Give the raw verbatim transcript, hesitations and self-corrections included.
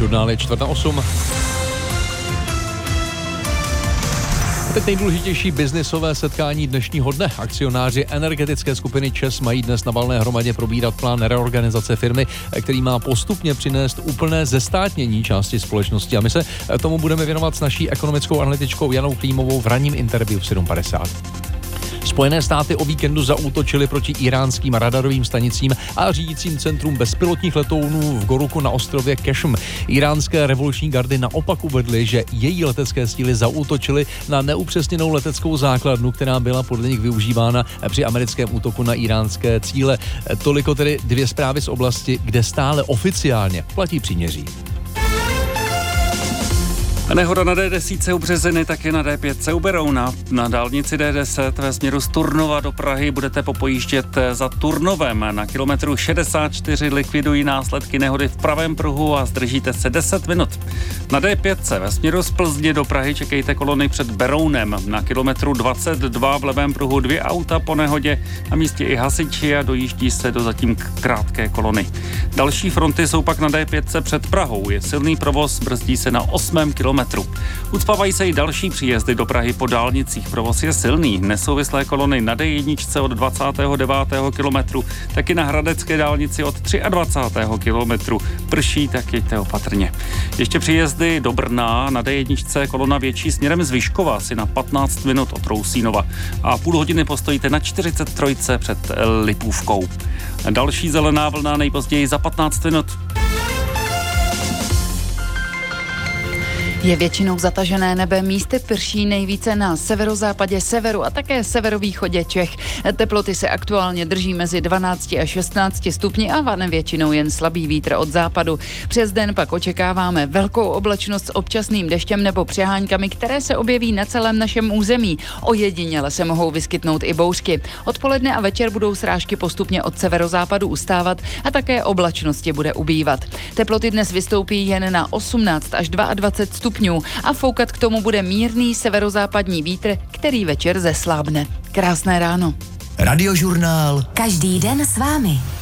Radiožurnál je čtvrt na osm. Teď nejdůležitější biznisové setkání dnešního dne. Akcionáři energetické skupiny ČEZ mají dnes na valné hromadě probírat plán reorganizace firmy, který má postupně přinést úplné zestátnění části společnosti. A my se tomu budeme věnovat s naší ekonomickou analytičkou Janou Klímovou v ranním interview v sedm padesát. Spojené státy o víkendu zaútočily proti iránským radarovým stanicím a řídícím centrum bezpilotních letounů v Goruku na ostrově Kešm. Iránské revoluční gardy naopak uvedly, že její letecké síly zaútočily na neupřesněnou leteckou základnu, která byla podle nich využívána při americkém útoku na iránské cíle. Toliko tedy dvě zprávy z oblasti, kde stále oficiálně platí příměří. Nehoda na D deset u Březiny, taky na D pět u Berouna. Na dálnici D deset ve směru z Turnova do Prahy budete popojíždět za Turnovem. Na kilometru šedesát čtyři likvidují následky nehody v pravém pruhu a zdržíte se deset minut. Na D pět ve směru z Plzně do Prahy čekejte kolony před Berounem. Na kilometru dvacet dva v levém pruhu dvě auta po nehodě, na místě i hasiči a dojíždí se do zatím krátké kolony. Další fronty jsou pak na D pět před Prahou. Je silný provoz, brzdí se na osmém kilometru. Ucpávají se i další příjezdy do Prahy po dálnicích. Provoz je silný. Nesouvislé kolony na D jedna od dvacátého devátého kilometru, taky na hradecké dálnici od dvacátého třetího kilometru. Prší, tak jeďte opatrně. Ještě příjezdy do Brna na D jedna kolona větší směrem z Vyškova asi na patnáct minut od Rousínova a půl hodiny postojíte na čtyřicet tři před Lipůvkou. Další zelená vlna nejpozději za patnáct minut. Je většinou zatažené nebe, místy prší nejvíce na severozápadě, severu a také severovýchodě Čech. Teploty se aktuálně drží mezi dvanácti a šestnácti stupni a vane většinou jen slabý vítr od západu. Přes den pak očekáváme velkou oblačnost s občasným deštěm nebo přeháňkami, které se objeví na celém našem území. Ojediněle se mohou vyskytnout i bouřky. Odpoledne a večer budou srážky postupně od severozápadu ustávat a také oblačnosti bude ubývat. Teploty dnes vystoupí jen na osmnáct až dvacet dva stupňů a foukat k tomu bude mírný severozápadní vítr, který večer zeslábne. Krásné ráno. Radiožurnál. Každý den s vámi.